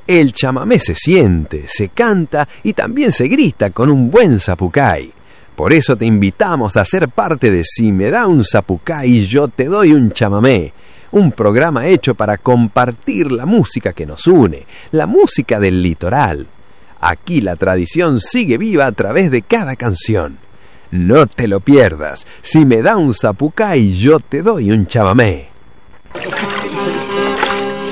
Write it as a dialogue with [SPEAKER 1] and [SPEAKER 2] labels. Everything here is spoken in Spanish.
[SPEAKER 1] El chamamé se siente, se canta y también se grita con un buen zapucay. Por eso te invitamos a ser parte de Si me da un zapucay, yo te doy un chamamé. Un programa hecho para compartir la música que nos une, la música del litoral. Aquí la tradición sigue viva a través de cada canción. No te lo pierdas. Si me da un zapucay, yo te doy un chamamé.